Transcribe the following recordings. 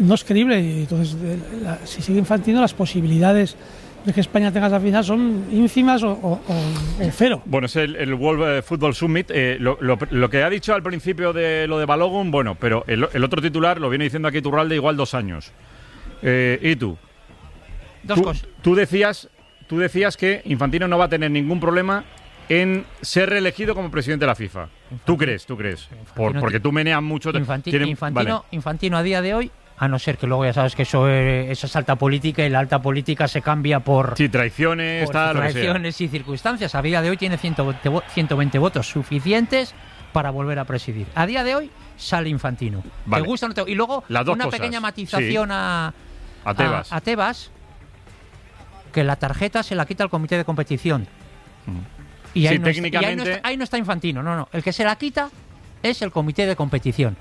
no es creíble. Y entonces, si sigue Infantino, las posibilidades de que España tenga esa final son ínfimas o cero. Bueno, es el World Football Summit. Lo que ha dicho al principio de lo de Balogun, bueno, pero el otro titular lo viene diciendo aquí Iturralde igual 2 años. ¿Y tú? Dos cosas. Tú decías que Infantino no va a tener ningún problema en ser reelegido como presidente de la FIFA. ¿Tú crees? Porque tú meneas mucho. Infantino a día de hoy, a no ser que luego ya sabes que eso es alta política, y la alta política se cambia por traiciones, y circunstancias. A día de hoy tiene 120 votos suficientes para volver a presidir. A día de hoy sale Infantino. Vale. ¿Te gusta o no te? Y luego una pequeña matización a Tebas, que la tarjeta se la quita el comité de competición. Y ahí, técnicamente... ahí no está Infantino, no. El que se la quita es el comité de competición.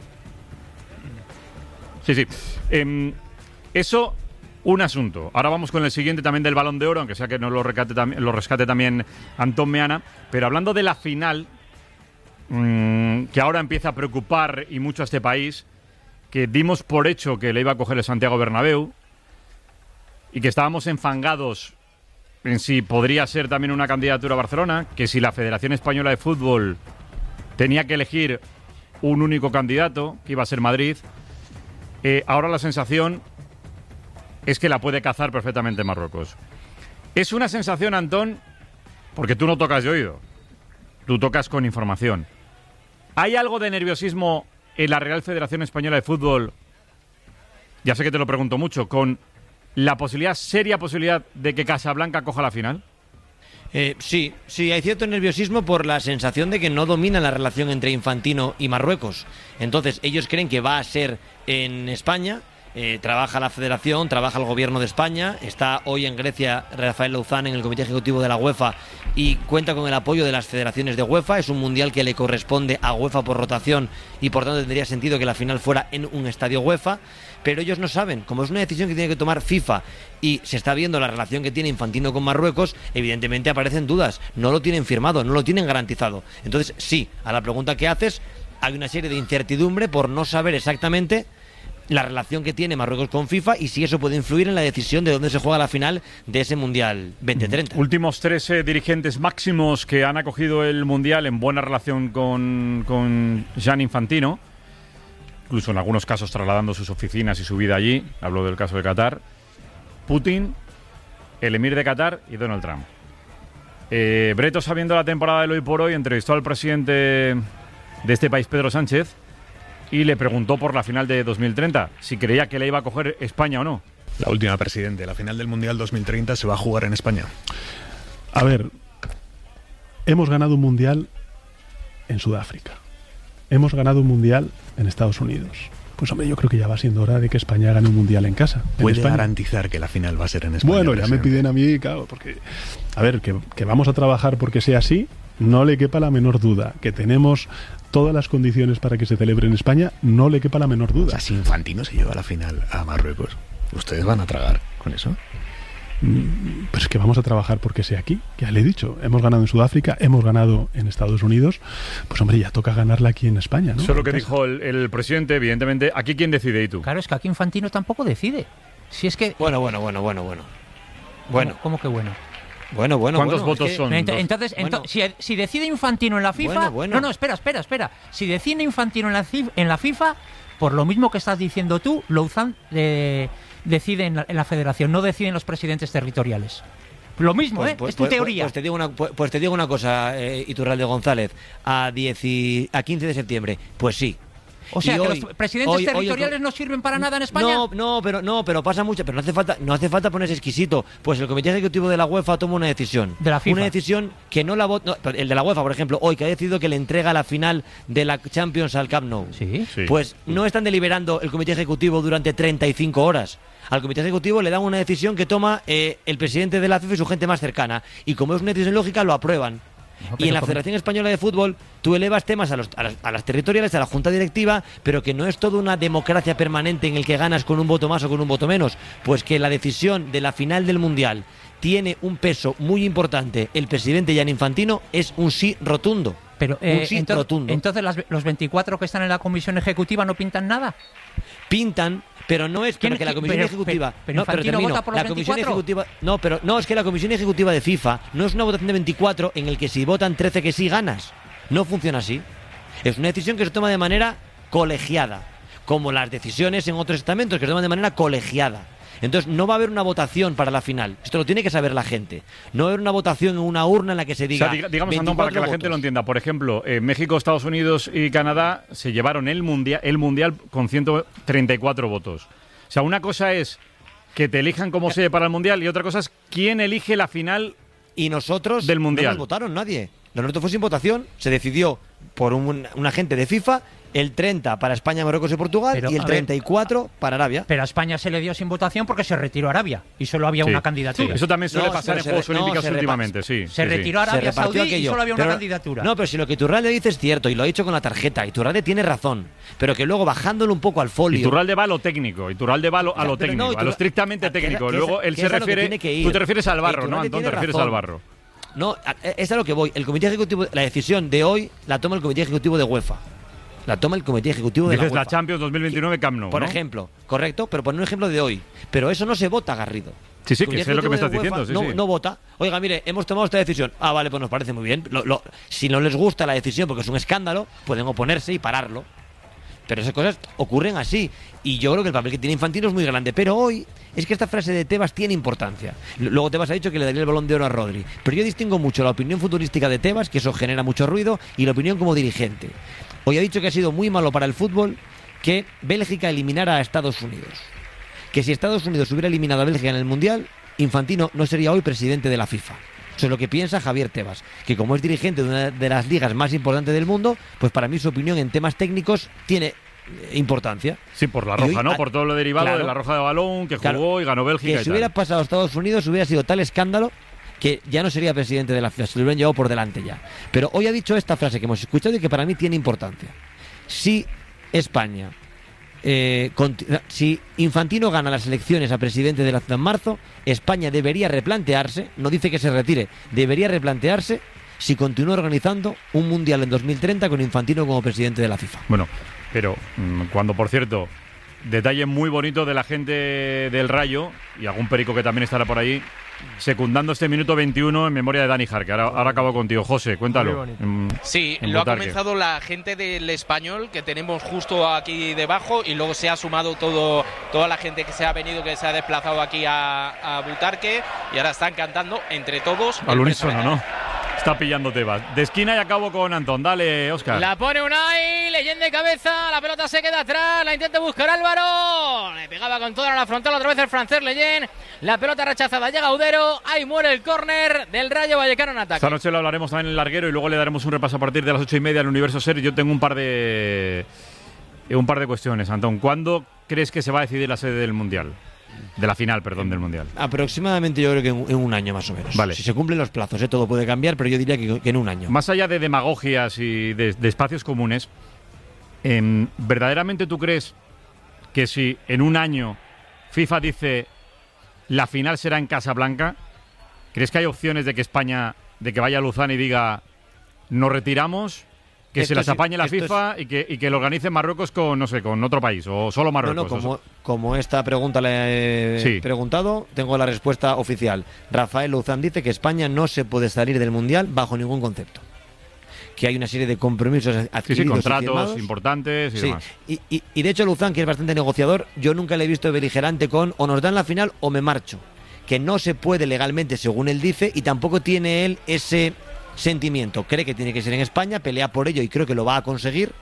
Sí. Eso, un asunto. Ahora vamos con el siguiente también del Balón de Oro, aunque sea que no lo rescate también Antón Meana. Pero hablando de la final, que ahora empieza a preocupar y mucho a este país, que dimos por hecho que le iba a coger el Santiago Bernabéu y que estábamos enfangados en si podría ser también una candidatura a Barcelona, que si la Federación Española de Fútbol tenía que elegir un único candidato, que iba a ser Madrid, ahora la sensación es que la puede cazar perfectamente Marruecos. Es una sensación, Antón, porque tú no tocas de oído, tú tocas con información. ¿Hay algo de nerviosismo en la Real Federación Española de Fútbol? Ya sé que te lo pregunto mucho, con la seria posibilidad de que Casablanca coja la final. Sí, hay cierto nerviosismo por la sensación de que no domina la relación entre Infantino y Marruecos. Entonces ellos creen que va a ser en España. Trabaja la Federación, trabaja el Gobierno de España. Está hoy en Grecia Rafael Louzán en el Comité Ejecutivo de la UEFA y cuenta con el apoyo de las federaciones de UEFA. Es un mundial que le corresponde a UEFA por rotación y por tanto tendría sentido que la final fuera en un estadio UEFA. Pero ellos no saben, como es una decisión que tiene que tomar FIFA y se está viendo la relación que tiene Infantino con Marruecos, evidentemente aparecen dudas. No lo tienen firmado, no lo tienen garantizado. Entonces sí, a la pregunta que haces, hay una serie de incertidumbre por no saber exactamente la relación que tiene Marruecos con FIFA y si eso puede influir en la decisión de dónde se juega la final de ese Mundial 2030. Últimos 3 dirigentes máximos que han acogido el Mundial en buena relación con Gianni Infantino, incluso en algunos casos trasladando sus oficinas y su vida allí. Hablo del caso de Qatar. Putin, el emir de Qatar y Donald Trump. Breto, sabiendo la temporada del Hoy por Hoy, entrevistó al presidente de este país, Pedro Sánchez, y le preguntó por la final de 2030, si creía que le iba a coger España o no. La última, presidente. La final del Mundial 2030 se va a jugar en España. A ver, hemos ganado un Mundial en Sudáfrica. Hemos ganado un Mundial en Estados Unidos. Pues hombre, yo creo que ya va siendo hora de que España gane un Mundial en casa. ¿Puede garantizar que la final va a ser en España? Bueno, ya me piden a mí, claro, porque... A ver, que vamos a trabajar porque sea así, no le quepa la menor duda. Que tenemos todas las condiciones para que se celebre en España, no le quepa la menor duda. O sea, si Infantino se lleva la final a Marruecos, ¿ustedes van a tragar con eso? Pues es que vamos a trabajar porque sea aquí, ya le he dicho, hemos ganado en Sudáfrica, hemos ganado en Estados Unidos, pues hombre, ya toca ganarla aquí en España, ¿no? Eso es lo que dijo el presidente, evidentemente. ¿Aquí quién decide, y tú? Claro, es que aquí Infantino tampoco decide. Si es que... Bueno. ¿Cómo que bueno? Bueno. ¿Cuántos votos son? Entonces, si decide Infantino en la FIFA... No, espera. Si decide Infantino en la FIFA, por lo mismo que estás diciendo tú, Louzán decide en la federación, no deciden los presidentes territoriales. Lo mismo, es tu teoría. Pues te digo una cosa, Iturralde González, a 15 de septiembre, pues sí. O sea, que los presidentes territoriales no sirven para nada en España. Pero pasa mucho, pero no hace falta ponerse exquisito. Pues el Comité Ejecutivo de la UEFA toma una decisión. De la FIFA. Una decisión que no la vota. El de la UEFA, por ejemplo, hoy, que ha decidido que le entrega la final de la Champions al Camp Nou. Sí. Pues no están deliberando el Comité Ejecutivo durante 35 horas. Al Comité Ejecutivo le dan una decisión que toma el presidente de la FIFA y su gente más cercana. Y como es una decisión lógica, lo aprueban. Y en la Federación Española de Fútbol tú elevas temas a las territoriales, a la Junta Directiva, pero que no es toda una democracia permanente en el que ganas con un voto más o con un voto menos. Pues que la decisión de la final del Mundial tiene un peso muy importante. El presidente Gianni Infantino es un sí rotundo. Pero un sí rotundo. Entonces los 24 que están en la comisión ejecutiva no pintan nada. Pintan, pero no es porque la comisión ejecutiva. Pero Infantino vota por los 24. No, es que la comisión ejecutiva de FIFA no es una votación de 24 en el que si votan 13 que sí ganas. No funciona así. Es una decisión que se toma de manera colegiada, como las decisiones en otros estamentos que se toman de manera colegiada. Entonces no va a haber una votación para la final. Esto lo tiene que saber la gente. No va a haber una votación en una urna en la que se diga. O sea, digamos, Antón, para que la gente lo entienda. Por ejemplo, México, Estados Unidos y Canadá se llevaron el mundial con 134 votos. O sea, una cosa es que te elijan como sede para el mundial y otra cosa es quién elige la final. Y nosotros del mundial. No nos votaron nadie. Lo nuestro fue sin votación. Se decidió por un agente de FIFA. El 30 para España, Marruecos y Portugal y el 34 para Arabia. Pero a España se le dio sin votación porque se retiró Arabia y solo había una candidatura. Sí, eso también suele pasar en Juegos Olímpicos últimamente, sí. Se retiró Arabia Saudí y solo había una candidatura. No, pero si lo que Iturralde dice es cierto y lo ha dicho con la tarjeta, Iturralde tiene razón, pero que luego bajándolo un poco al folio. Iturralde va a lo técnico, Iturralde va a lo técnico, a lo estrictamente técnico. Luego él se refiere. Tú te refieres al barro, ¿no, Antón? Te refieres al barro. No, es a lo que voy. El comité ejecutivo, la decisión de hoy la toma el comité ejecutivo de UEFA. La toma el comité ejecutivo de la UEFA. La Champions 2029 Camp Nou, por ejemplo, correcto, pero poner un ejemplo de hoy. Pero eso no se vota, Garrido. Sí, que es lo que me estás diciendo. No vota. Oiga, mire, hemos tomado esta decisión. Ah, vale, pues nos parece muy bien. Si no les gusta la decisión porque es un escándalo, pueden oponerse y pararlo. Pero esas cosas ocurren así. Y yo creo que el papel que tiene Infantino es muy grande. Pero hoy es que esta frase de Tebas tiene importancia. Luego Tebas ha dicho que le daría el Balón de Oro a Rodri. Pero yo distingo mucho la opinión futurística de Tebas, que eso genera mucho ruido, y la opinión como dirigente. Hoy ha dicho que ha sido muy malo para el fútbol que Bélgica eliminara a Estados Unidos. Que si Estados Unidos hubiera eliminado a Bélgica en el Mundial, Infantino no sería hoy presidente de la FIFA. Eso es lo que piensa Javier Tebas, que como es dirigente de una de las ligas más importantes del mundo, pues para mí su opinión en temas técnicos tiene importancia. Sí, por la roja, ¿no? Por todo lo derivado de la roja de balón, que jugó y ganó Bélgica. Que si hubiera pasado a Estados Unidos hubiera sido tal escándalo que ya no sería presidente de la FIFA, se lo hubieran llevado por delante ya. Pero hoy ha dicho esta frase que hemos escuchado y que para mí tiene importancia. Si España, si Infantino gana las elecciones a presidente de la FIFA en marzo, España debería replantearse, no dice que se retire, debería replantearse si continúa organizando un Mundial en 2030 con Infantino como presidente de la FIFA. Bueno, pero cuando, por cierto, detalle muy bonito de la gente del Rayo y algún perico que también estará por ahí, secundando este minuto 21 en memoria de Dani Jarque. Ahora acabo contigo, José, cuéntalo. Sí, lo ha comenzado la gente del Español que tenemos justo aquí debajo y luego se ha sumado toda la gente que se ha venido, que se ha desplazado aquí a Butarque y ahora están cantando entre todos. Al unísono, ¿no? Está pillando Tebas. De esquina y acabo con Antón. Dale, Óscar. La pone Unai, Leyen de cabeza, la pelota se queda atrás, la intenta buscar Álvaro. Le pegaba con toda la frontal otra vez el francés Leyen. La pelota rechazada, llega Udero, ahí muere el córner del Rayo Vallecano en ataque. Esta noche lo hablaremos también en el larguero y luego le daremos un repaso a partir de las 8:30 en el Universo Ser. Yo tengo un par de cuestiones, Antón. ¿Cuándo crees que se va a decidir la sede del Mundial? De la final, perdón, del Mundial. Aproximadamente yo creo que en un año más o menos. Vale. Si se cumplen los plazos, todo puede cambiar, pero yo diría que en un año. Más allá de demagogias y de espacios comunes, ¿verdaderamente tú crees que si en un año FIFA dice la final será en Casablanca, crees que hay opciones de que España, de que vaya a Luzán y diga nos retiramos? Que se las apañe la FIFA y que lo organice Marruecos con, no sé, con otro país o solo Marruecos. No, como esta pregunta le he preguntado, tengo la respuesta oficial. Rafael Luzán dice que España no se puede salir del Mundial bajo ningún concepto. Que hay una serie de compromisos adquiridos, contratos importantes y demás. Y de hecho Luzán, que es bastante negociador, yo nunca le he visto beligerante con o nos dan la final o me marcho. Que no se puede legalmente, según él dice, y tampoco tiene él ese sentimiento. Cree que tiene que ser en España, pelea por ello y creo que lo va a conseguir.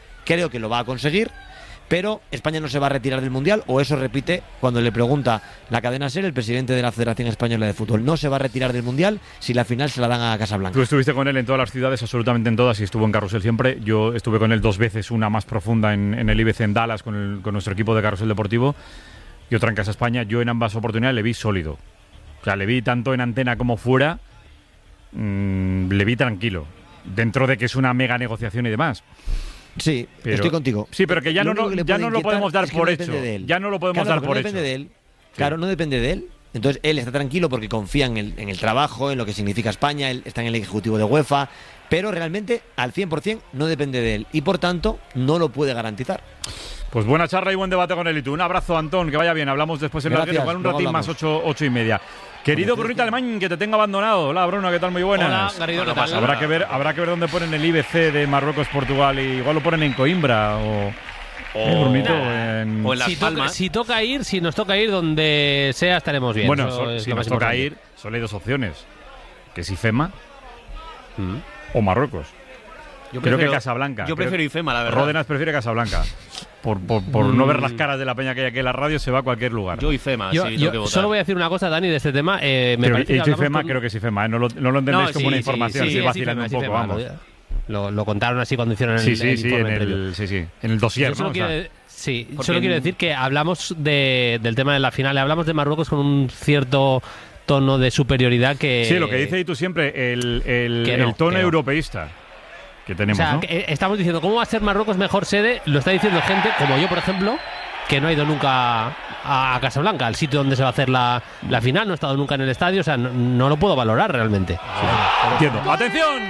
Pero España no se va a retirar del Mundial, o eso repite cuando le pregunta la cadena SER, el presidente de la Federación Española de Fútbol. No se va a retirar del Mundial si la final se la dan a Casablanca. Tú estuviste con él en todas las ciudades, absolutamente en todas, y estuvo en Carrusel siempre. Yo estuve con él 2 veces, una más profunda en el IBC en Dallas con nuestro equipo de Carrusel Deportivo y otra en Casa España. Yo en ambas oportunidades le vi sólido. O sea, le vi tanto en antena como fuera, le vi tranquilo, dentro de que es una mega negociación y demás. Sí, pero, estoy contigo. Sí, pero que ya no lo podemos dar por hecho. Ya no lo podemos dar por hecho. No depende de él. Claro, no depende de él. Entonces él está tranquilo porque confía en el trabajo, en lo que significa España. Él está en el ejecutivo de UEFA. pero realmente al 100% no depende de él y por tanto no lo puede garantizar. Pues buena charla y buen debate con Elitu. Un abrazo, Antón, que vaya bien. Hablamos después en Gracias, igual un ratín más, 8:30. Querido Brunito Alemán, que te tengo abandonado. Hola, Bruno, ¿qué tal? Muy buenas. Hola, Garrido, ¿qué tal? Habrá que ver dónde ponen el IBC de Marruecos, Portugal, y igual lo ponen en Coimbra o Brunito, o en Las Palmas. Si nos toca ir donde sea, estaremos bien. Bueno, si nos toca ir, solo hay dos opciones. Que es IFEMA o Marruecos. Creo que Casablanca. Yo prefiero IFEMA, la verdad. Ródenas prefiere Casablanca. Por no ver las caras de la peña que hay aquí en la radio, se va a cualquier lugar. Yo IFEMA, sí, tengo que votar. Solo voy a decir una cosa, Dani, de este tema. Pero IFEMA, creo que es IFEMA, no lo entendéis como una información, sí, vacilando un poco, IFEMA, vamos. Lo contaron así cuando hicieron el informe. En el dossier, ¿no? Solo quiero decir que hablamos del tema de la final, hablamos de Marruecos con un cierto tono de superioridad que... Sí, lo que dice tú siempre, el tono europeísta que tenemos, o sea, ¿no? Estamos diciendo, ¿cómo va a ser Marruecos mejor sede? Lo está diciendo gente, como yo, por ejemplo, que no ha ido nunca a Casablanca, al sitio donde se va a hacer la final, no ha estado nunca en el estadio, o sea, no lo puedo valorar realmente. Entiendo. ¡Atención!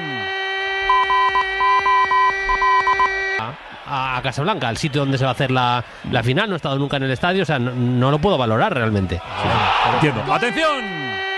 A Casablanca, al sitio donde se va a hacer la final, no ha estado nunca en el estadio, o sea, no lo puedo valorar realmente. Entiendo. ¡Atención!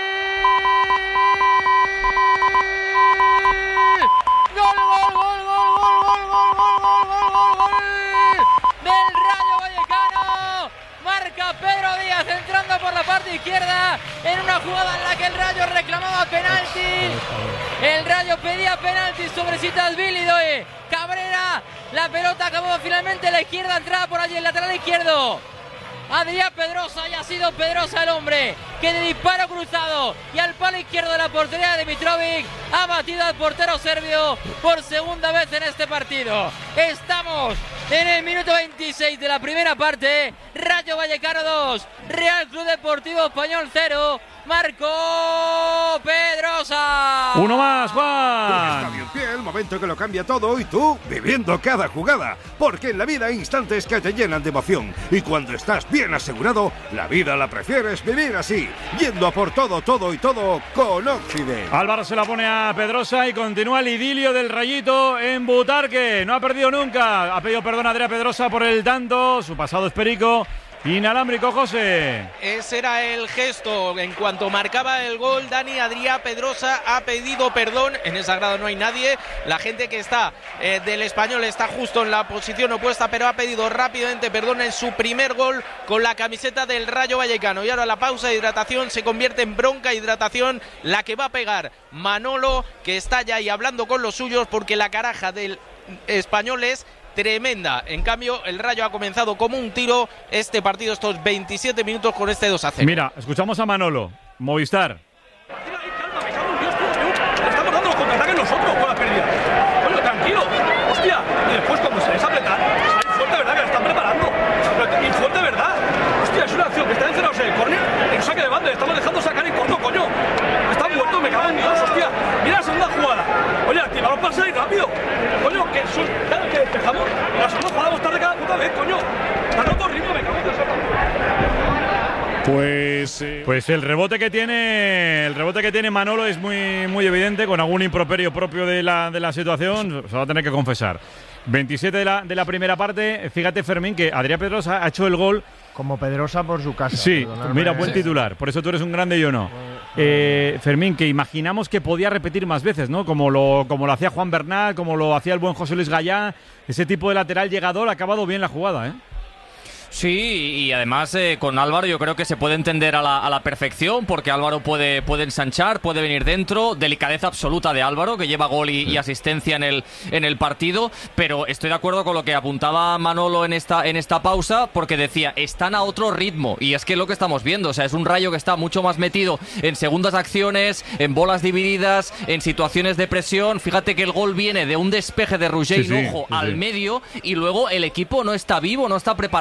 Izquierda en una jugada en la que el Rayo reclamaba penalti. El Rayo pedía penalti sobre Sitasvili. Cabrera, la pelota acabó finalmente a la izquierda, entrada por allí el lateral izquierdo. Adrián Pedrosa, y ha sido Pedrosa el hombre que de disparo cruzado y al palo izquierdo de la portería de Mitrovic ha batido al portero serbio por segunda vez en este partido. Estamos en el minuto 26 de la primera parte. Rayo Vallecano 2, Real Club Deportivo Español 0. Marcó Pedrosa. Uno más, Juan. Estadio en pie, el momento que lo cambia todo y tú viviendo cada jugada. Porque en la vida hay instantes que te llenan de emoción. Y cuando estás bien asegurado, la vida la prefieres vivir así. Yendo a por todo, todo y todo con Occident. Álvaro se la pone a Pedrosa y continúa el idilio del Rayito en Butarque. No ha perdido nunca. Ha pedido perdón a Adrián Pedrosa por el tanto. Su pasado es perico. Inalámbrico, José. Ese era el gesto. En cuanto marcaba el gol, Dani, Adrián Pedrosa ha pedido perdón. En esa grada no hay nadie. La gente que está del Español está justo en la posición opuesta, pero ha pedido rápidamente perdón en su primer gol con la camiseta del Rayo Vallecano. Y ahora la pausa de hidratación se convierte en bronca hidratación, la que va a pegar Manolo, que está ya ahí hablando con los suyos, porque la caraja del Español es tremenda. En cambio, el Rayo ha comenzado como un tiro este partido, estos 27 minutos con este 2-0. Mira, escuchamos a Manolo, Movistar. Estamos dando los contraataques nosotros con la pérdida. Coño, tranquilo. Hostia, y después cuando se les apretar, hay fuerte verdad que la están preparando. Y fuerte verdad. Hostia, es una acción que está encerrados en el córner, en saque de banda, le estamos dejando sacar en corto, coño. Están muertos, me cago en Dios, hostia. Mira la segunda jugada. Oye, activaros para salir rápido. Coño, que son, claro, que despejamos. La segunda jugada vamos tarde cada puta vez, coño. Está roto ritmo, me cago en Dios. Pues el rebote que tiene Manolo es muy evidente, con algún improperio propio de la situación. Se va a tener que confesar. 27 de la primera parte. Fíjate, Fermín, que Adrián Pedrosa ha hecho el gol como Pedrosa por su casa. Sí, mira, buen titular. Por eso tú eres un grande y yo no. Fermín, que imaginamos que podía repetir más veces, ¿no? Como lo hacía Juan Bernal, como lo hacía el buen José Luis Gallá. Ese tipo de lateral llegador ha acabado bien la jugada, ¿eh? Sí, y además con Álvaro yo creo que se puede entender a la perfección, porque Álvaro puede ensanchar, puede venir dentro, delicadeza absoluta de Álvaro, que lleva gol y asistencia en el partido, pero estoy de acuerdo con lo que apuntaba Manolo en esta pausa, porque decía, están a otro ritmo, y es que lo que estamos viendo, o sea, es un Rayo que está mucho más metido en segundas acciones, en bolas divididas, en situaciones de presión. Fíjate que el gol viene de un despeje de Roger Hinojo al medio, y luego el equipo no está vivo, no está preparado para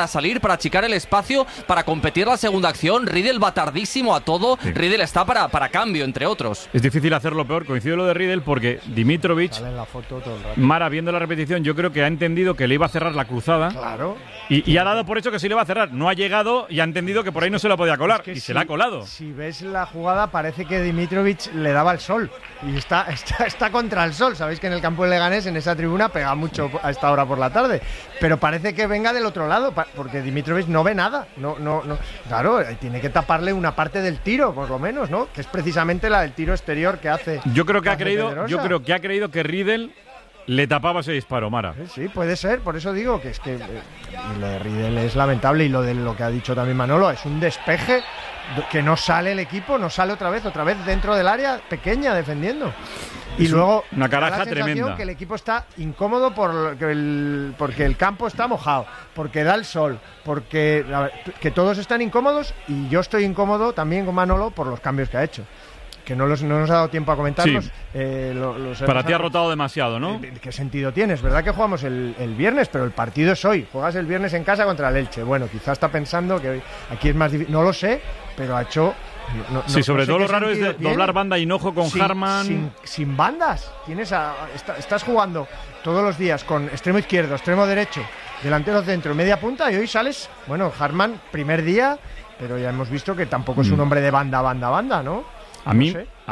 para salir, para achicar el espacio, para competir la segunda acción. Riedel va tardísimo a todo. Sí. Riedel está para cambio, entre otros. Es difícil hacerlo peor. Coincido lo de Riedel porque Dimitrovic, Mara, viendo la repetición, yo creo que ha entendido que le iba a cerrar la cruzada. Claro. Y ha dado por hecho que sí le va a cerrar. No ha llegado y ha entendido que por ahí no se la podía colar. Es que se la ha colado. Si ves la jugada, parece que Dimitrovic le daba el sol. Y está contra el sol. Sabéis que en el campo de Leganés, en esa tribuna, pega mucho a esta hora por la tarde. Pero parece que venga del otro lado, porque Dimitrovic no ve nada. No. Claro, tiene que taparle una parte del tiro, por lo menos, ¿no? Que es precisamente la del tiro exterior que hace. Yo creo que ha creído que Riedel le tapaba ese disparo, Mara. Sí, puede ser, por eso digo que es que lo de Riedel es lamentable y lo de lo que ha dicho también Manolo, es un despeje que no sale el equipo, no sale otra vez dentro del área pequeña defendiendo. Y es luego una caraja tremenda. Que el equipo está incómodo porque el campo está mojado, porque da el sol, porque que todos están incómodos y yo estoy incómodo también con Manolo por los cambios que ha hecho. Que no nos ha dado tiempo a comentarlos. Sí. Para ti ha rotado demasiado, ¿no? ¿Qué sentido tiene? Es verdad que jugamos el viernes, pero el partido es hoy. Juegas el viernes en casa contra el Elche. Bueno, quizás está pensando que aquí es más difícil. No lo sé, pero ha hecho... sobre todo lo raro es doblar banda Hinojo con Harman. Sin bandas. Estás jugando todos los días con extremo izquierdo, extremo derecho, delantero centro, media punta y hoy sales... Bueno, Harman, primer día, pero ya hemos visto que tampoco es un hombre de banda, ¿no? A mí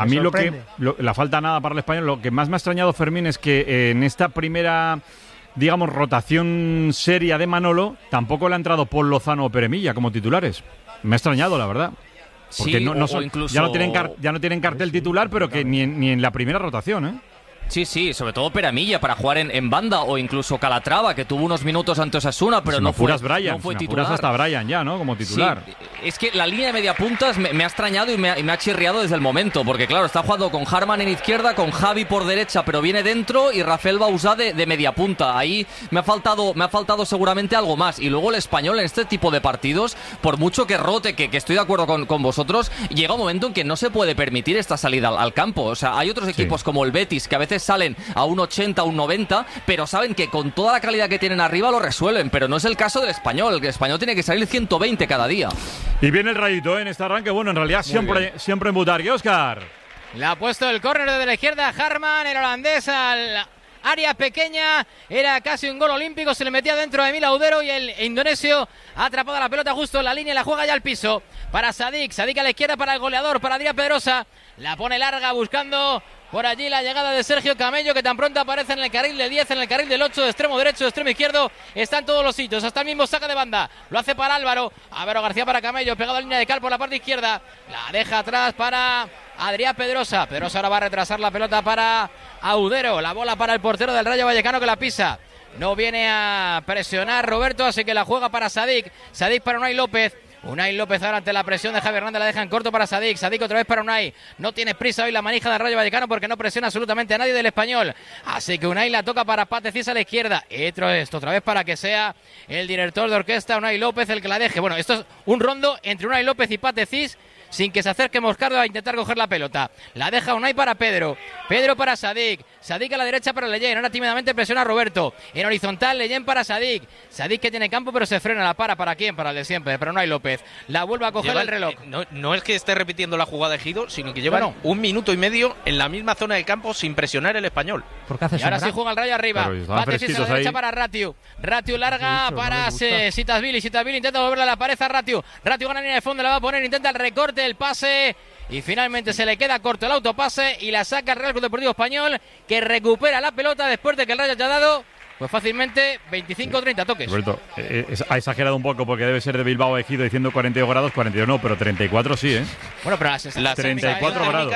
la falta nada para el Español. Lo que más me ha extrañado, Fermín, es que en esta primera, digamos, rotación seria de Manolo, tampoco le ha entrado Paul Lozano o Pere Milla como titulares. Me ha extrañado, la verdad. Porque incluso... ya no tienen cartel titular, pero que ni en la primera rotación, ¿eh? Sí, sobre todo Peramilla para jugar en banda, o incluso Calatrava, que tuvo unos minutos ante Osasuna, pero no fue titular. Hasta Bryan ya, ¿no? Como titular. Sí, es que la línea de mediapuntas me ha extrañado y me ha chirriado desde el momento, porque claro, está jugando con Harman en izquierda, con Javi por derecha, pero viene dentro, y Rafael Bauzá de mediapunta. Ahí me ha faltado seguramente algo más. Y luego el Español en este tipo de partidos, por mucho que rote, que estoy de acuerdo con vosotros, llega un momento en que no se puede permitir esta salida al campo. O sea, hay otros equipos como el Betis, que a veces salen a un 80, un 90, pero saben que con toda la calidad que tienen arriba lo resuelven, pero no es el caso del Español. El Español tiene que salir 120 cada día. Y viene el Rayito en este arranque, bueno, en realidad siempre en Butarque. Óscar. Le ha puesto el córner desde la izquierda Harman, el holandés, al área pequeña, era casi un gol olímpico, se le metía dentro de Emil Audero y el indonesio ha atrapado la pelota justo en la línea, la juega ya al piso para Sadik a la izquierda para el goleador, para Adrián Pedrosa, la pone larga buscando por allí la llegada de Sergio Camello, que tan pronto aparece en el carril del 10, en el carril del 8, de extremo derecho, de extremo izquierdo, está en todos los sitios, hasta el mismo saca de banda, lo hace para Álvaro García para Camello, pegado a la línea de cal por la parte izquierda, la deja atrás para Adrián Pedrosa ahora va a retrasar la pelota para Audero, la bola para el portero del Rayo Vallecano que la pisa, no viene a presionar Roberto, así que la juega para Sadik para Unai López ahora ante la presión de Javi Hernández, la deja en corto para Sadik otra vez para Unai, no tiene prisa hoy la manija del Rayo Vallecano porque no presiona absolutamente a nadie del Español, así que Unai la toca para Pate Cis a la izquierda, esto otra vez para que sea el director de orquesta Unai López el que la deje, bueno, esto es un rondo entre Unai López y Pate Cis sin que se acerque Moscardo a intentar coger la pelota, la deja Unai para Pedro para Sadik a la derecha para Leyen, ahora tímidamente presiona a Roberto, en horizontal Leyen para Sadik que tiene campo pero se frena, la ¿para quién? Para el de siempre, pero Unai López la vuelve a coger el reloj. No es que esté repitiendo la jugada de Gido, sino que llevan 1 minuto y medio en la misma zona del campo sin presionar el Español. Y ahora sí juega el Rayo arriba. Patecis a la derecha para Ratiu larga para Sitasvili intenta volverla a la pared a Ratiu gana línea de fondo, la va a poner, intenta el recorte, el pase y finalmente se le queda corto el autopase y la saca el Real Club Deportivo Español, que recupera la pelota después de que el Rayo haya dado pues fácilmente 25 o 30 toques. Roberto, ha exagerado un poco porque debe ser de Bilbao Ejido diciendo 42 grados, 42 no, pero 34 sí, ¿eh? Bueno, pero la 34 grados.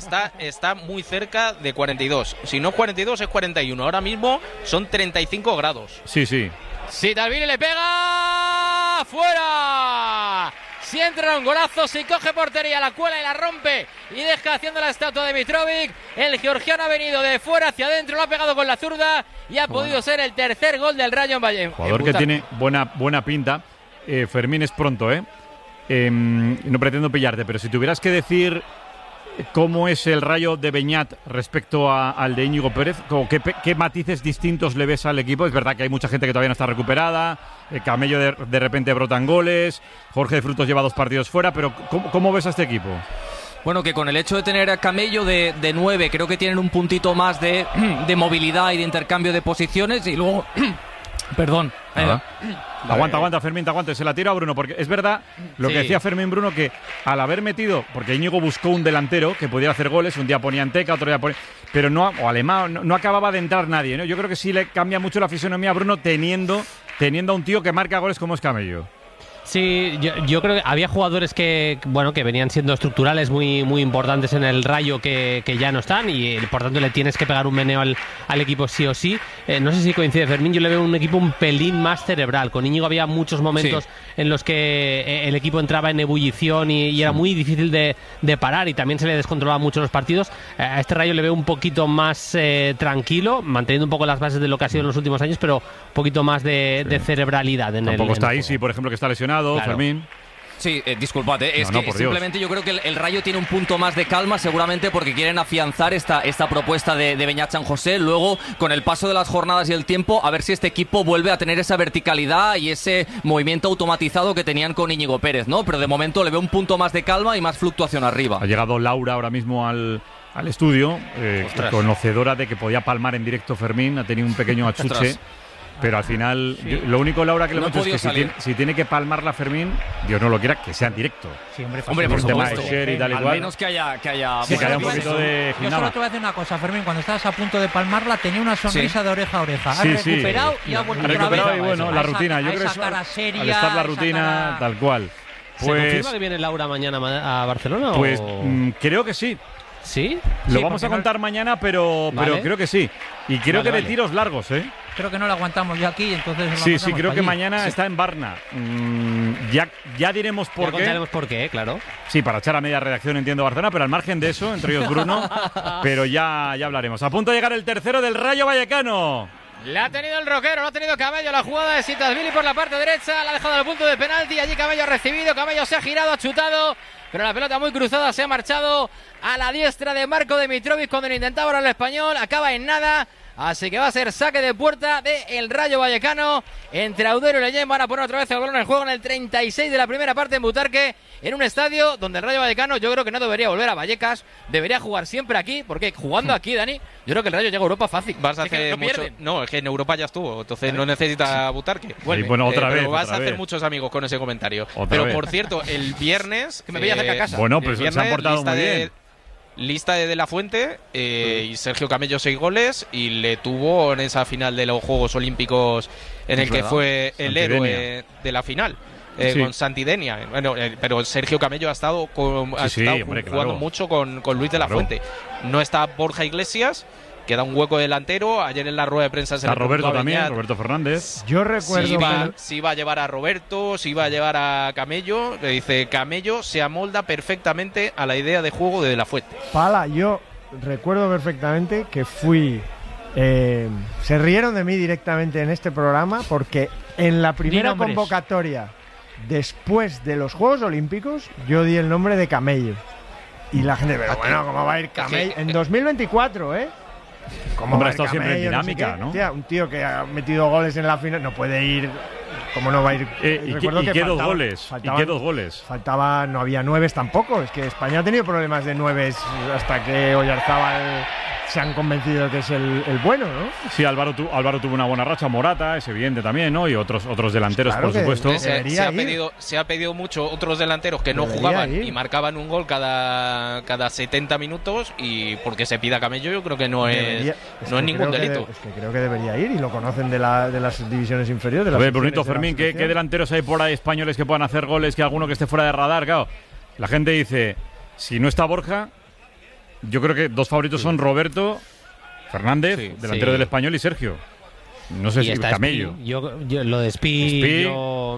Está muy cerca de 42. Si no 42 es 41. Ahora mismo son 35 grados. Sí. Sitasvili le pega fuera. Si entra un golazo, si coge portería, la cuela y la rompe y deja haciendo la estatua de Mitrovic. El georgiano ha venido de fuera hacia adentro, lo ha pegado con la zurda y ha podido ser el tercer gol del Rayo en Valle. Jugador que tiene buena pinta. Fermín, es pronto, ¿eh? No pretendo pillarte, pero si tuvieras que decir ¿Cómo es el Rayo de Beñat respecto al de Íñigo Pérez? ¿Qué matices distintos le ves al equipo? Es verdad que hay mucha gente que todavía no está recuperada, Camello de repente brotan goles, Jorge de Frutos lleva 2 partidos fuera, pero ¿cómo ves a este equipo? Bueno, que con el hecho de tener a Camello de 9, creo que tienen un puntito más de movilidad y de intercambio de posiciones, y luego... Perdón. Aguanta, Fermín, se la tiro a Bruno, porque es verdad lo que decía Fermín Bruno, que al haber metido, porque Íñigo buscó un delantero que pudiera hacer goles, un día ponía Anteca, otro día ponía, pero no acababa de entrar nadie, ¿no? Yo creo que sí le cambia mucho la fisonomía a Bruno teniendo a un tío que marca goles como es Camello. Sí, yo creo que había jugadores que venían siendo estructurales muy importantes en el Rayo que ya no están, y por tanto le tienes que pegar un meneo al equipo sí o sí. No sé si coincide Fermín, yo le veo un equipo un pelín más cerebral. Con Íñigo había muchos momentos en los que el equipo entraba en ebullición y era muy difícil de parar, y también se le descontrolaban mucho los partidos. A este Rayo le veo un poquito más tranquilo, manteniendo un poco las bases de lo que ha sido en los últimos años, pero un poquito más de cerebralidad en Tampoco el está ahí, sí, por ejemplo, que está lesionado. Claro. Fermín. Sí, disculpad, es que simplemente yo creo que el Rayo tiene un punto más de calma, seguramente porque quieren afianzar esta propuesta de Beñat San José. Luego, con el paso de las jornadas y el tiempo, a ver si este equipo vuelve a tener esa verticalidad y ese movimiento automatizado que tenían con Íñigo Pérez, ¿no? Pero de momento le veo un punto más de calma y más fluctuación arriba. Ha llegado Laura ahora mismo al estudio, conocedora de que podía palmar en directo Fermín, ha tenido un pequeño achuche. Ostras. Pero al final, lo único, Laura, que le hemos dicho es que si tiene que palmarla Fermín, Dios no lo quiera, que sea en directo. Sí, hombre, por supuesto. Al menos que haya un poquito de Yo solo te voy a decir una cosa, Fermín. Cuando estabas a punto de palmarla, tenía una sonrisa de oreja a oreja. Has recuperado y ha vuelto otra vez. Y bueno, la rutina. Yo creo que al estar la rutina, tal cual. ¿Se confirma que viene Laura mañana a Barcelona? Pues creo que sí. ¿Sí? Lo vamos a contar mañana, pero creo que sí. Y creo que de tiros largos, ¿eh? Creo que no lo aguantamos ya aquí, entonces... Sí, creo que mañana está en Barna. Ya diremos por qué. Ya contaremos por qué, claro. Sí, para echar a media redacción, entiendo, Barcelona, pero al margen de eso, entre ellos Bruno, pero ya hablaremos. A punto de llegar el tercero del Rayo Vallecano. La ha tenido el Roquero, lo ha tenido Camello, la jugada de Sitasvili por la parte derecha, la ha dejado al punto de penalti, allí Camello ha recibido, Camello se ha girado, ha chutado, pero la pelota muy cruzada se ha marchado a la diestra de Marco Dimitrovic cuando lo intentaba ahora el español, acaba en nada. Así que va a ser saque de puerta del Rayo Vallecano entre Audero y Leyen. Van a poner otra vez el balón en juego en el 36 de la primera parte en Butarque, en un estadio donde el Rayo Vallecano yo creo que no debería volver a Vallecas, debería jugar siempre aquí, porque jugando aquí, Dani, yo creo que el Rayo llega a Europa fácil. Vas a hacer mucho... No, es que en Europa ya estuvo, entonces no necesita Butarque. Bueno, otra vez. Pero vas a hacer muchos amigos con ese comentario. Por cierto, el viernes... que me voy a cerca a casa. Bueno, pues se han portado muy bien. Lista de La Fuente y Sergio Camello 6 goles y le tuvo en esa final de los Juegos Olímpicos en el que fue el héroe de la final con Santidenia. Bueno, pero Sergio Camello ha estado jugando mucho con Luis de la Fuente. No está Borja Iglesias, queda un hueco delantero. Ayer en la rueda de prensa está Roberto también, Roberto Fernández. Yo recuerdo si iba a llevar a Roberto, si iba a llevar a Camello. Le dice, Camello se amolda perfectamente a la idea de juego de la Fuente. Pala, yo recuerdo perfectamente que fui... se rieron de mí directamente en este programa porque en la primera convocatoria después de los Juegos Olímpicos yo di el nombre de Camello. Y la gente, pero bueno, ¿cómo va a ir Camello? En 2024, ¿eh? Hombre, ha estado siempre en dinámica, ¿no? Tía, un tío que ha metido goles en la final no puede ir. ¿Cómo no va a ir? ¿Y qué dos goles? No había 9 tampoco. Es que España ha tenido problemas de 9 hasta que Oyarzábal se han convencido de que es el bueno, ¿no? Sí, Álvaro tuvo una buena racha, Morata es evidente también, ¿no? Y otros delanteros, claro, por supuesto. Se ha pedido mucho otros delanteros que no jugaban y marcaban un gol cada 70 minutos, y porque se pida Camello yo creo que no es ningún delito. Es que creo que debería ir y lo conocen de las divisiones inferiores. A ver, Brunito, Fermín, ¿qué delanteros hay por ahí españoles que puedan hacer goles, que alguno que esté fuera de radar? Claro, la gente dice, si no está Borja... Yo creo que dos favoritos son Roberto Fernández, delantero del Español, y Sergio. No sé si Camello. Yo lo de Speed.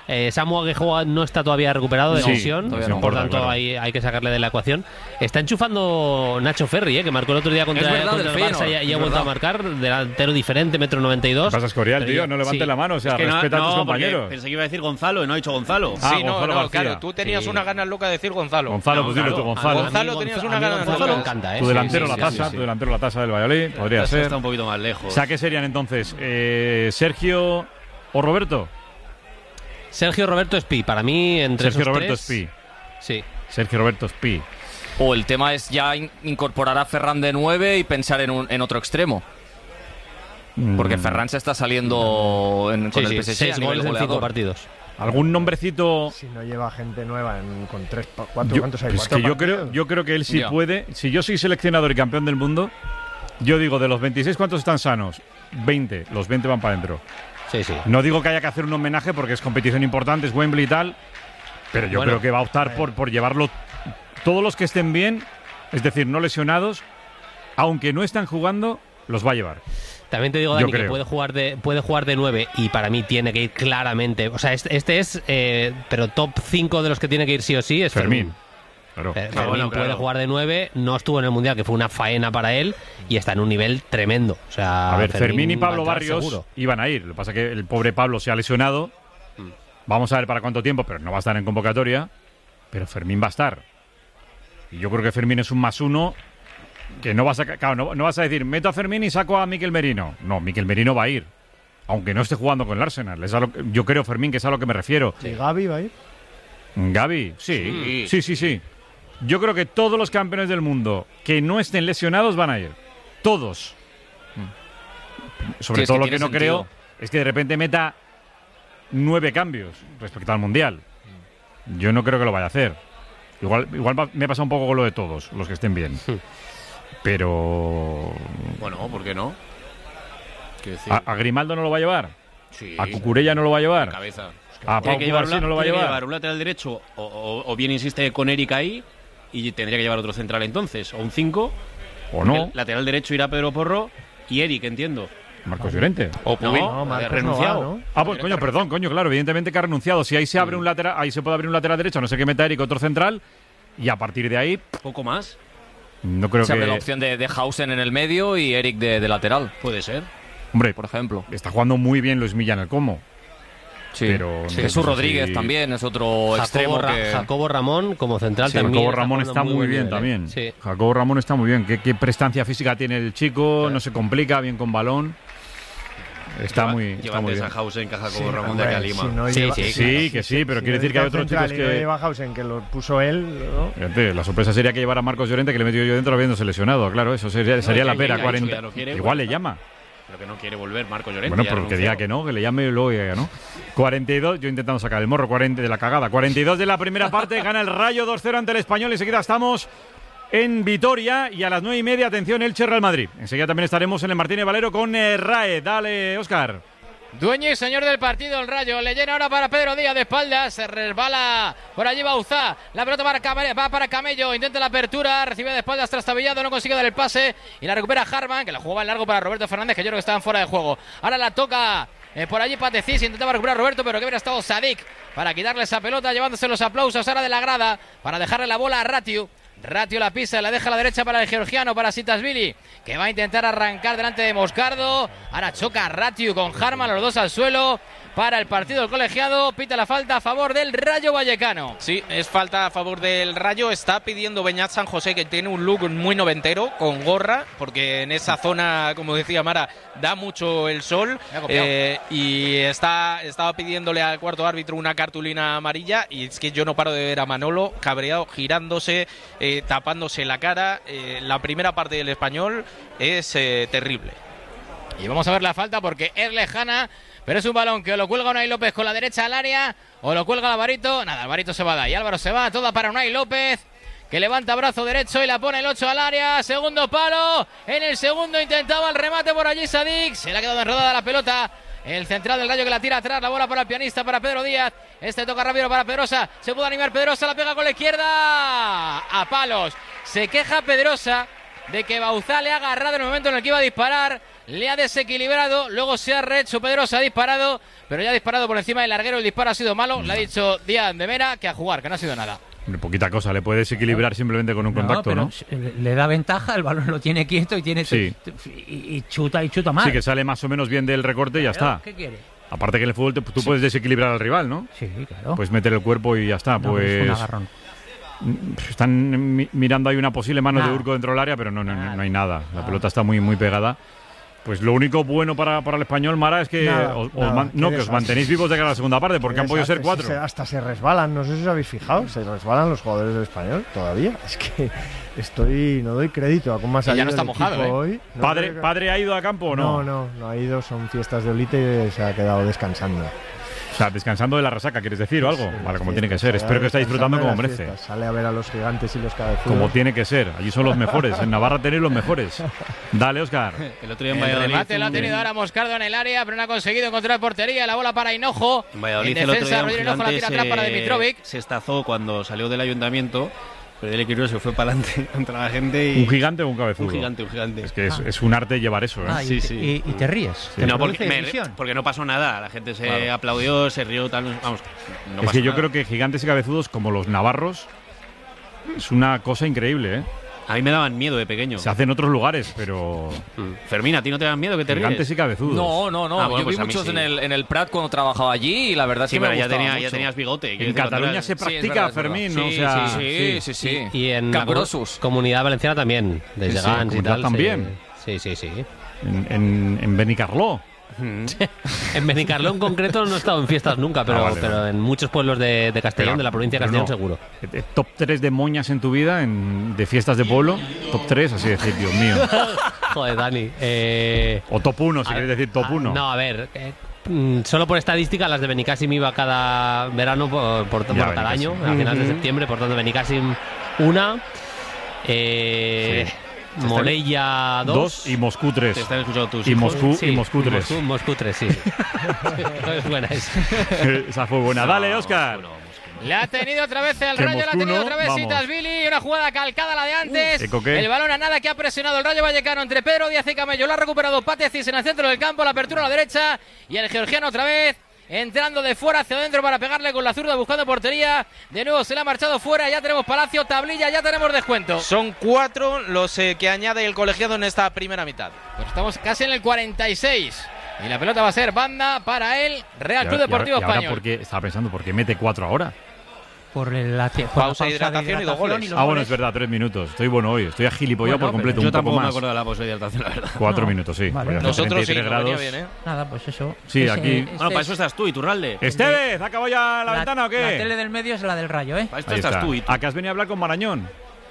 Samu Aguejoa no está todavía recuperado de lesión, no, por tanto claro. hay que sacarle de la ecuación. Está enchufando Nacho Ferri, que marcó el otro día contra el Barça y ha vuelto a marcar, delantero diferente, 1,92 m. ¿Qué pasa, Escorial, tío? No levantes la mano, o sea, respeta a tus compañeros. Pensé que iba a decir Gonzalo, no ha dicho Gonzalo. Sí, no, claro, tú tenías una ganas loca de decir Gonzalo. Gonzalo, pues dilo tú, Gonzalo. Gonzalo tenías una ganas loca. Gonzalo me encanta, Tu delantero la tasa del Valladolid, podría ser. Está un poquito más lejos. O sea, ¿qué serían entonces? ¿Sergio o Roberto? Sergio Roberto Espí, para mí entre Sergio esos Roberto tres, Espí. Sí. Sergio Roberto Espí. O el tema es ya incorporar a Ferran de 9 y pensar en otro extremo. Porque Ferran se está saliendo con el PSG 6 goles en 5 partidos. ¿Algún nombrecito? Si no lleva gente nueva con 3, 4, ¿cuántos hay? Es que yo creo que él sí puede. Si yo soy seleccionador y campeón del mundo, yo digo, de los 26, ¿cuántos están sanos? 20. Los 20 van para adentro. Sí. No digo que haya que hacer un homenaje porque es competición importante, es Wembley y tal, pero yo creo que va a optar por llevarlo todos los que estén bien, es decir, no lesionados, aunque no están jugando, los va a llevar. También te digo, Dani, que puede jugar de 9 y para mí tiene que ir claramente. O sea, este es, pero top 5 de los que tiene que ir sí o sí es Fermín. Claro. Fermín puede jugar de 9, no estuvo en el Mundial, que fue una faena para él, y está en un nivel tremendo. O sea, a ver, Fermín y Pablo Barrios iban a ir. Lo que pasa es que el pobre Pablo se ha lesionado. Vamos a ver para cuánto tiempo, pero no va a estar en convocatoria. Pero Fermín va a estar. Y yo creo que Fermín es un +1 que no vas a, claro, no vas a decir, meto a Fermín y saco a Mikel Merino. No, Mikel Merino va a ir. Aunque no esté jugando con el Arsenal. Yo creo, Fermín, que es a lo que me refiero. ¿Y Gavi va a ir? Gavi, sí. Yo creo que todos los campeones del mundo que no estén lesionados van a ir. Todos. Sobre todo lo que no creo es que de repente meta 9 cambios respecto al Mundial. Yo no creo que lo vaya a hacer. Igual me pasa un poco con lo de todos, los que estén bien. Pero... Bueno, ¿por qué no? ¿A Grimaldo no lo va a llevar? Sí. ¿A Cucurella no lo va a llevar? Cabeza. ¿A Pau Cubarsí no lo va a llevar? Un lateral derecho o bien insiste con Eric ahí y tendría que llevar otro central entonces, o un 5. O no. El lateral derecho irá Pedro Porro y Eric, entiendo. Marcos Llorente. O no, renunciado. No va, ¿no? Ah, pues perdón, claro, evidentemente que ha renunciado. Si ahí se abre un lateral, ahí se puede abrir un lateral derecho, no sé qué meta Eric, otro central, y a partir de ahí... ¿Poco más? No creo se que... abre la opción de Hausen en el medio y Eric de lateral. Puede ser. Hombre, por ejemplo. Está jugando muy bien Luis Milla en el Como. Sí, pero Jesús Rodríguez también es otro extremo. Jacobo Ramón como central también. Jacobo Ramón está muy bien también. Sí. Jacobo Ramón está muy bien. ¿Qué prestancia física tiene el chico? No se complica, bien con balón. Está muy bien. A Hausen que a Jacobo Ramón de aquí a Lima. Sí, pero quiere decir que hay otros chicos que... lleva Hausen, que lo puso él, ¿no? Fíjate, la sorpresa sería que llevara a Marcos Llorente, que le metió yo dentro habiéndose lesionado. Claro, eso sería la pera. 40. Igual le llama. Pero que no quiere volver Marco Llorente. Bueno, porque diga que no, que le llame y luego diga que no. 42, yo intentando sacar el morro, 40 de la cagada. 42 de la primera parte, gana el Rayo 2-0 ante el Español. Enseguida estamos en Vitoria y a las 9:30, atención, Elche Real Madrid. Enseguida también estaremos en el Martínez Valero con RAE. Dale, Óscar. Dueño y señor del partido, el Rayo. Le llena ahora para Pedro Díaz de espaldas. Se resbala por allí Bauzá. La pelota va para Camello. Intenta la apertura. Recibe de espaldas trastabillado. No consigue dar el pase. Y la recupera Harman, que la jugaba en largo para Roberto Fernández, que yo creo que estaban fuera de juego. Ahora la toca por allí Patecís. Intentaba recuperar Roberto, pero que hubiera estado Sadik para quitarle esa pelota, llevándose los aplausos ahora de la grada para dejarle la bola a Ratiu. Ratiu la pisa, la deja a la derecha para el georgiano, para Sitasvili, que va a intentar arrancar delante de Moscardo. Ahora choca Ratiu con Harman, los dos al suelo. Para el partido del colegiado, pita la falta a favor del Rayo Vallecano. Sí, es falta a favor del Rayo. Está pidiendo Beñat San José, que tiene un look muy noventero, con gorra, porque en esa zona, como decía Mara, da mucho el sol. Y estaba pidiéndole al cuarto árbitro una cartulina amarilla. Y es que yo no paro de ver a Manolo cabreado, girándose, tapándose la cara. La primera parte del Español es terrible. Y vamos a ver la falta porque es lejana, pero es un balón que o lo cuelga Unai López con la derecha al área o lo cuelga Alvarito. Nada, Alvarito se va de ahí. Álvaro se va, toda para Unai López, que levanta brazo derecho y la pone el 8 al área. Segundo palo, en el segundo intentaba el remate por allí Sadik. Se le ha quedado enredada la pelota. El central del Rayo que la tira atrás, la bola para el pianista, para Pedro Díaz. Este toca rápido para Pedrosa. Se puede animar Pedrosa, la pega con la izquierda. A palos. Se queja Pedrosa de que Bauzá le ha agarrado en el momento en el que iba a disparar. le ha desequilibrado, luego se ha rehecho, Pedro se ha disparado, pero ya ha disparado por encima del larguero, el disparo ha sido malo, le ha dicho Díaz de Mera que a jugar, que no ha sido nada. Poquita cosa, le puede desequilibrar simplemente con un contacto, pero ¿no? Le da ventaja, el balón lo tiene quieto y tiene y chuta mal. Sí, que sale más o menos bien del recorte y ya está. ¿Qué quiere? Aparte que en el fútbol tú puedes desequilibrar al rival, ¿no? Sí, claro. Puedes meter el cuerpo y ya está. No, pues es un agarrón. Están mirando ahí una posible mano de Urco dentro del área, pero no hay nada. La pelota está muy pegada. Pues lo único bueno para el Español, Mara, es que que os mantenéis vivos de cara a la segunda parte, porque han podido ser 4. Hasta se resbalan, no sé si os habéis fijado, se resbalan los jugadores del Español todavía. Es que no doy crédito a cómo ha salido ya no está el mojado, equipo hoy. ¿Padre ha ido a campo o no? No ha ido, son fiestas de Olite y se ha quedado descansando. O sea, descansando de la resaca, ¿quieres decir o algo? Vale, como tiene que ser. Espero que esté disfrutando como merece. Sale a ver a los gigantes y los cabezudos. Como tiene que ser. Allí son los mejores. En Navarra tenéis los mejores. Dale, Óscar. El otro día en Valladolid. El remate lo ha tenido ahora Moscardo en el área, pero no ha conseguido encontrar portería. La bola para Hinojo. En Valladolid en defensa, Rodrigo Hinojo la tira atrás para Dimitrovic. Se estazó cuando salió del ayuntamiento. Pero el equilibrio se fue para adelante contra la gente. Y... ¿Un gigante o un cabezudo? Un gigante. Es que es un arte llevar eso, ¿eh? Y te ríes. Sí. No, porque no pasó nada. La gente se aplaudió, se rió, tal. Vamos, no es pasó que yo nada. creo que gigantes y cabezudos, como los navarros, es una cosa increíble, ¿eh? A mí me daban miedo de pequeño. Se hace en otros lugares, pero... Fermín, ¿a ti no te dan miedo que te ríes? Gigantes y cabezudos. No. Bueno, yo pues vi muchos en el Prat cuando trabajaba allí y la verdad es que me ya gustaba tenías bigote. En Cataluña se practica, Fermín, ¿no? O sea, sí. Y en la Comunidad Valenciana también, desde Gans y tal. También. Sí. En Benicarló. En Benicarló en concreto no he estado en fiestas nunca, pero en muchos pueblos de Castellón, de la provincia de Castellón, seguro. ¿Top 3 de moñas en tu vida, de fiestas de pueblo? Top 3, así decir, Dios mío. Joder, Dani. O top 1, si queréis decir top 1. No, a ver, solo por estadística, las de Benicàssim iba cada verano por cada año, a finales de septiembre, por tanto Benicàssim una. Morella 2 y Moscú 3. Te están escuchando tus y hijos. Moscú 3. Moscú 3, sí. Es buena esa. Esa fue buena. Dale, Óscar. Le ha tenido otra vez el Rayo, le ha tenido otra vez Sitasvili, una jugada calcada la de antes. El balón a nada que ha presionado el Rayo Vallecano entre Pedro Díaz y Camello. Lo ha recuperado Patecis en el centro del campo, la apertura a la derecha y el georgiano otra vez entrando de fuera hacia adentro para pegarle con la zurda buscando portería. De nuevo se le ha marchado fuera, ya tenemos Palacio, tablilla, ya tenemos descuento. Son 4 los que añade el colegiado en esta primera mitad. Pues estamos casi en el 46. Y la pelota va a ser banda para el Real Club Deportivo Español. Estaba pensando, ¿por qué mete 4 ahora? Por la pausa de hidratación y 2 goles. Bueno, es verdad, 3 minutos. Estoy bueno hoy, estoy agilipollado por completo. Yo tampoco me acuerdo de la pausa de hidratación, la verdad. 4 minutos, sí. Vale. Nosotros sí, grados. Bien, ¿eh? Nada, pues eso. Sí, aquí. Bueno, para eso estás tú, Iturralde. Estevez, ¿ha acabado ya la ventana o qué? La tele del medio es la del Rayo, ¿eh? Para esto estás tú. ¿A qué has venido a hablar con Marañón?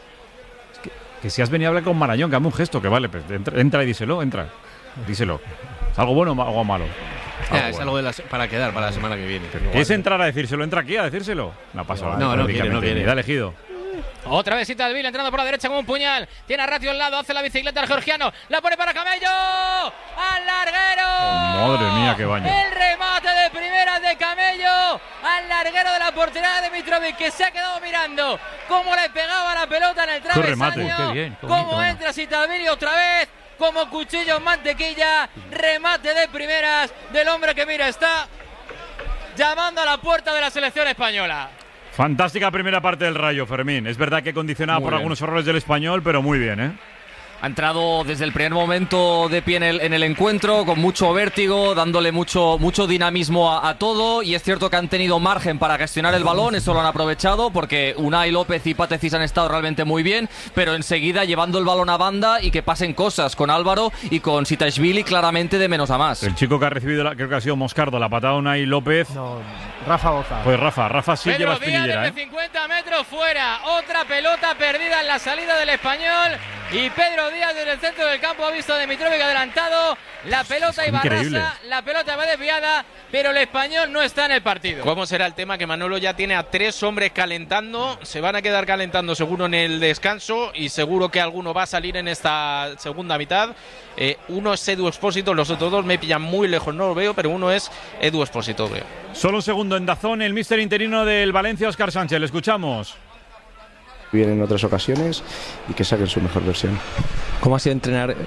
Que si has venido a hablar con Marañón, que hazme un gesto, que vale, pues entra y díselo, entra. Díselo. ¿Es algo bueno o algo malo? Es algo para quedar para la semana que viene. ¿Quieres entrar a decírselo? Entra aquí a decírselo. No pasa nada. No quiere. Da elegido. Otra vez Sitasvili entrando por la derecha con un puñal. Tiene a Ratio al lado, hace la bicicleta al georgiano. La pone para Camello. ¡Al larguero! Madre mía, qué baño. El remate de primeras de Camello. Al larguero de la portería de Dimitrovic, que se ha quedado mirando cómo le pegaba la pelota en el travesaño. Qué bien, cómo entra Sitasvili otra vez. Como cuchillo en mantequilla, remate de primeras del hombre que mira, está llamando a la puerta de la selección española. Fantástica primera parte del Rayo, Fermín. Es verdad que condicionada por algunos errores del Español, pero muy bien, ¿eh? Ha entrado desde el primer momento de pie en el encuentro, con mucho vértigo, dándole mucho dinamismo a todo. Y es cierto que han tenido margen para gestionar el balón, eso lo han aprovechado, porque Unai López y Patecis han estado realmente muy bien, pero enseguida llevando el balón a banda y que pasen cosas con Álvaro y con Sitasvili claramente de menos a más. El chico que ha recibido, creo que ha sido Moscardo, la patada de Unai López. No, Rafa Boza. Pues Rafa sí lleva espinillera, desde 50 metros fuera, otra pelota perdida en la salida del Español. Y Pedro Díaz desde el centro del campo ha visto a Dimitrovic adelantado. La pelota iba rasa, la pelota va desviada, pero el Español no está en el partido. ¿Cómo será el tema? Que Manolo ya tiene a 3 hombres calentando. Se van a quedar calentando seguro en el descanso y seguro que alguno va a salir en esta segunda mitad. Uno es Edu Expósito, los otros 2 me pillan muy lejos, no lo veo, pero uno es Edu Expósito, veo. Solo un segundo en Dazón, el míster interino del Valencia, Óscar Sánchez. Le escuchamos. Bien en otras ocasiones y que saquen su mejor versión. ¿Cómo ha sido entrenar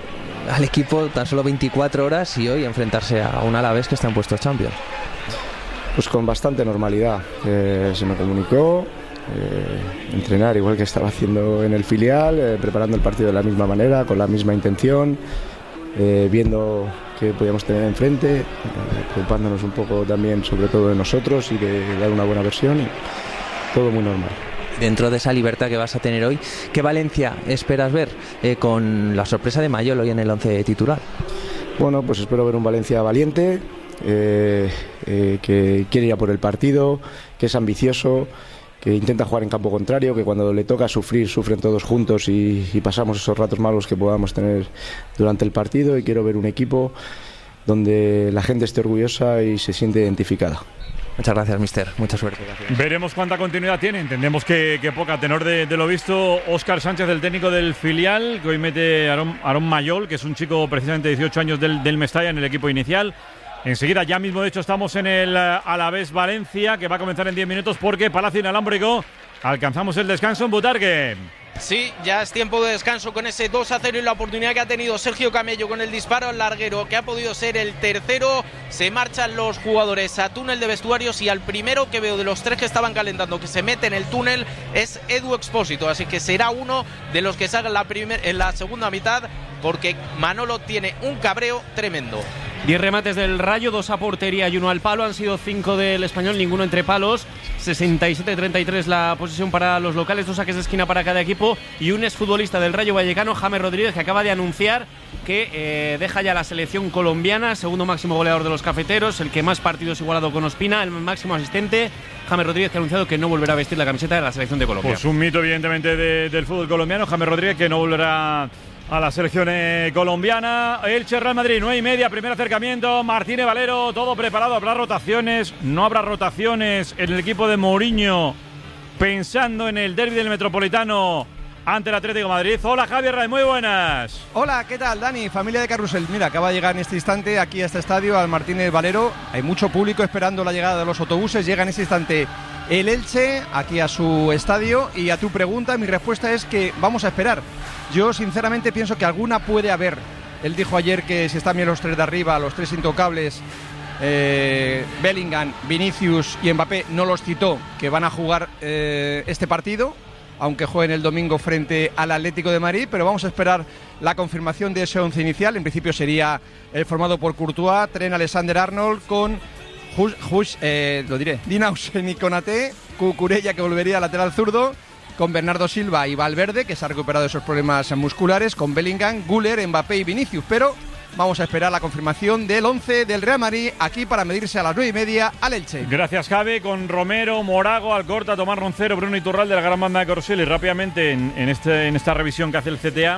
al equipo tan solo 24 horas y hoy enfrentarse a un Alavés que está en puestos Champions? Pues con bastante normalidad. Se me comunicó, entrenar igual que estaba haciendo en el filial, preparando el partido de la misma manera, con la misma intención, viendo qué podíamos tener enfrente, preocupándonos un poco también sobre todo de nosotros y de dar una buena versión, y todo muy normal. Dentro de esa libertad que vas a tener hoy, ¿qué Valencia esperas ver con la sorpresa de Mayol hoy en el 11 titular? Bueno, pues espero ver un Valencia valiente, que quiere ir a por el partido, que es ambicioso, que intenta jugar en campo contrario, que cuando le toca sufrir, sufren todos juntos y pasamos esos ratos malos que podamos tener durante el partido. Y quiero ver un equipo donde la gente esté orgullosa y se siente identificada. Muchas gracias, mister. Mucha suerte. Gracias. Veremos cuánta continuidad tiene. Entendemos que poca. Tenor de lo visto, Óscar Sánchez, el técnico del filial, que hoy mete a Aarón Mayol, que es un chico precisamente de 18 años del Mestalla en el equipo inicial. Enseguida, ya mismo, de hecho, estamos en el Alavés Valencia, que va a comenzar en 10 minutos porque Palacio Inalámbrico alcanzamos el descanso en Butarque. Sí, ya es tiempo de descanso con ese 2-0 y la oportunidad que ha tenido Sergio Camello con el disparo al larguero, que ha podido ser el tercero. Se marchan los jugadores a túnel de vestuarios y al primero que veo de los tres que estaban calentando que se mete en el túnel es Edu Expósito, así que será uno de los que salgan en la segunda mitad, porque Manolo tiene un cabreo tremendo. 10 remates del Rayo, 2 a portería y 1 al palo. Han sido 5 del Español, ninguno entre palos. 67-33 la posesión para los locales, 2 saques de esquina para cada equipo. Y un exfutbolista del Rayo Vallecano, James Rodríguez, que acaba de anunciar que deja ya la selección colombiana. Segundo máximo goleador de los cafeteros, el que más partidos igualado con Ospina, el máximo asistente. James Rodríguez, que ha anunciado que no volverá a vestir la camiseta de la selección de Colombia. Pues un mito, evidentemente, del fútbol colombiano. James Rodríguez, que no volverá a la selección colombiana. Elche Real Madrid, 9:30, primer acercamiento. Martínez Valero, todo preparado. ¿Habrá rotaciones? ¿No habrá rotaciones en el equipo de Mourinho pensando en el derbi del Metropolitano ante el Atlético de Madrid? Hola, Javier Ray, muy buenas. Hola, ¿qué tal, Dani? Familia de Carrusel. Mira, acaba de llegar en este instante aquí a este estadio al Martínez Valero. Hay mucho público esperando la llegada de los autobuses. Llega en este instante el Elche aquí a su estadio. Y a tu pregunta, mi respuesta es que vamos a esperar. Yo sinceramente pienso que alguna puede haber. Él dijo ayer que si están bien los tres de arriba, los tres intocables, Bellingham, Vinicius y Mbappé, no los citó, que van a jugar este partido, aunque jueguen el domingo frente al Atlético de Madrid. Pero vamos a esperar la confirmación de ese once inicial. En principio sería formado por Courtois, Trent Alexander-Arnold, con Dinausen y Konaté, Cucurella, que volvería lateral zurdo, con Bernardo Silva y Valverde, que se ha recuperado de esos problemas musculares, con Bellingham, Güler, Mbappé y Vinicius. Pero vamos a esperar la confirmación del 11 del Real Madrid aquí para medirse a las 9:30 al Elche. Gracias, Javi, con Romero, Morago, Alcorta, Tomás Roncero, Bruno Iturralde de la gran banda de Corselli. Y rápidamente en esta revisión que hace el CTA,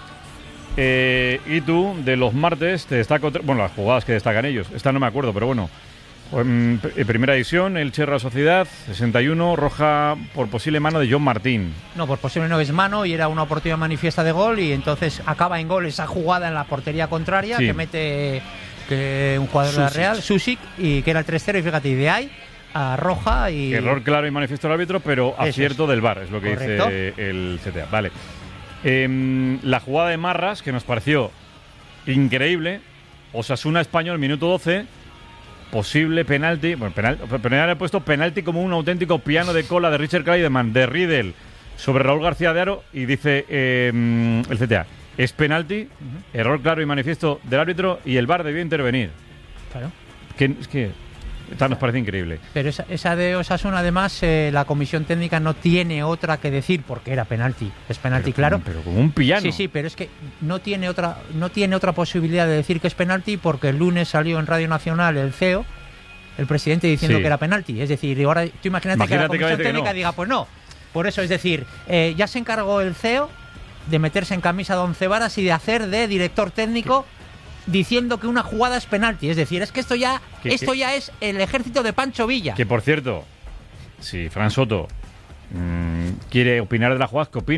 y tú, de los martes, te destaco, las jugadas que destacan ellos. Esta no me acuerdo, pero bueno. En primera edición, el Real Sociedad, 61, roja por posible mano de John Martín. No, por posible no es mano y era una oportunidad manifiesta de gol, y entonces acaba en gol esa jugada en la portería contraria, sí, que mete un jugador de la Real, Susic, y que era el 3-0, y fíjate, y de ahí a roja y... Error claro y manifiesto del árbitro, pero acierto del VAR, es lo que correcto dice el CTA. Vale. La jugada de Marras, que nos pareció increíble, Osasuna Español, minuto 12... Posible penalti. Bueno, penal he puesto penalti como un auténtico piano de cola de Richard Kleiderman, de Riedel, sobre Raúl García de Haro. Y dice el CTA: es penalti, error claro y manifiesto del árbitro, y el VAR debió intervenir. Claro. Es que nos parece increíble. Pero esa de Osasuna, además, la comisión técnica no tiene otra que decir, porque era penalti. Es penalti, claro. Pero como un piano. Sí, pero es que no tiene otra posibilidad de decir que es penalti, porque el lunes salió en Radio Nacional el CEO, el presidente, diciendo que era penalti. Es decir, ahora tú imagínate que la comisión técnica diga, pues no. Por eso, es decir, ya se encargó el CEO de meterse en camisa de 11 varas y de hacer de director técnico, diciendo que una jugada es penalti. Es decir, es que esto ya es el ejército de Pancho Villa. Que, por cierto, si Fran Soto quiere opinar de la jugada, que opine.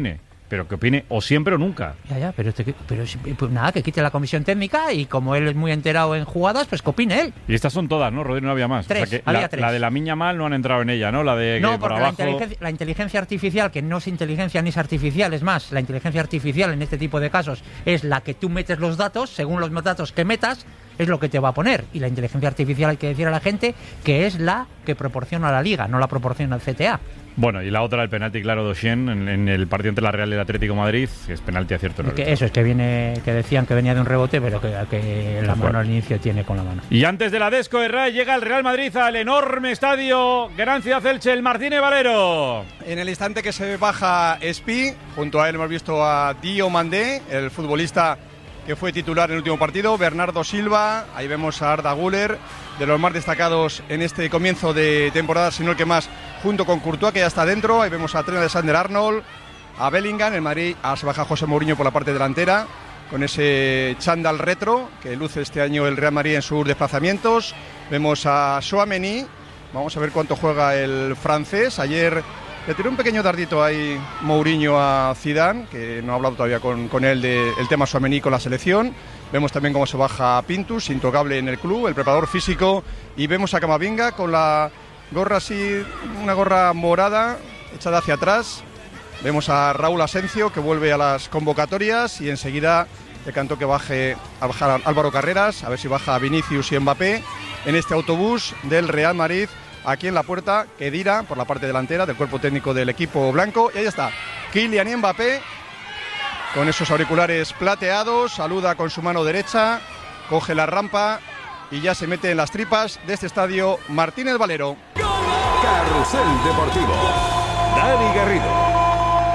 pero que opine o siempre o nunca. Ya, pero pues nada, que quite la comisión técnica y como él es muy enterado en jugadas, pues que opine él. Y estas son todas, ¿no, Rodrigo? No había más. Tres, o sea que había tres. La de la Miña Mal no han entrado en ella, ¿no? La de no, que porque por abajo... la inteligencia artificial, que no es inteligencia ni es artificial, es más, la inteligencia artificial en este tipo de casos es la que tú metes los datos, según los datos que metas, es lo que te va a poner. Y la inteligencia artificial, hay que decir a la gente, que es la que proporciona la Liga, no la proporciona el CTA. Bueno, y la otra, el penalti claro de Oshien en el partido entre la Real y el Atlético de Madrid, que es penalti a cierto nivel. Eso es que decían que venía de un rebote, pero que la mano al inicio tiene con la mano. Y antes de la Desco de Ray llega el Real Madrid al enorme estadio Gran Ciudad Elche, el Martínez Valero. En el instante que se baja Espi, junto a él hemos visto a Diomandé, el futbolista que fue titular en el último partido, Bernardo Silva, ahí vemos a Arda Güler, de los más destacados en este comienzo de temporada, sino el que más, junto con Courtois, que ya está dentro. Ahí vemos a Trent Alexander-Arnold, a Bellingham. El Madrid se baja José Mourinho por la parte delantera, con ese chándal retro que luce este año el Real Madrid en sus desplazamientos. Vemos a Tchouaméni, vamos a ver cuánto juega el francés. Ayer le tiró un pequeño dardito ahí Mourinho a Zidane, que no ha hablado todavía con él del tema Tchouaméni con la selección. Vemos también cómo se baja Pintus, intocable en el club, el preparador físico. Y vemos a Camavinga con la gorra así, una gorra morada, echada hacia atrás. Vemos a Raúl Asencio, que vuelve a las convocatorias. Y enseguida le cantó que baje a bajar Álvaro Carreras, a ver si baja Vinicius y Mbappé en este autobús del Real Madrid. Aquí en la puerta, Khedira, por la parte delantera del cuerpo técnico del equipo blanco. Y ahí está, Kylian Mbappé, con esos auriculares plateados, saluda con su mano derecha, coge la rampa y ya se mete en las tripas de este estadio Martínez Valero. Carrusel Deportivo. Dani Garrido.